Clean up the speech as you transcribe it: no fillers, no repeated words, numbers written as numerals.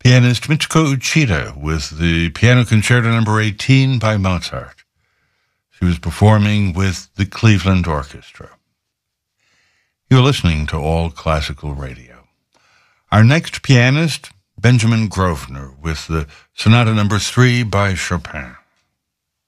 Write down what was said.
pianist Michiko Uchida with the Piano Concerto No. 18 by Mozart. She was performing with the Cleveland Orchestra. You're listening to All Classical Radio. Our next pianist, Benjamin Grosvenor, with the Sonata No. 3 by Chopin.